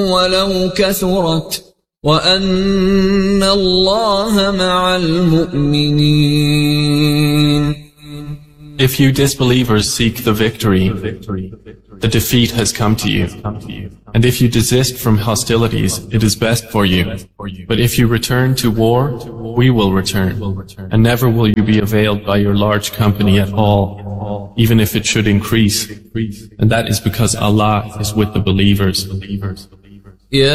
ولو كثرت وأن الله مع المؤمنين. If you disbelievers seek the victory, the defeat has come to you. And if you desist from hostilities, it is best for you. But if you return to war, we will return. And never will you be availed by your large company at all, even if it should increase. And that is because Allah is with the believers.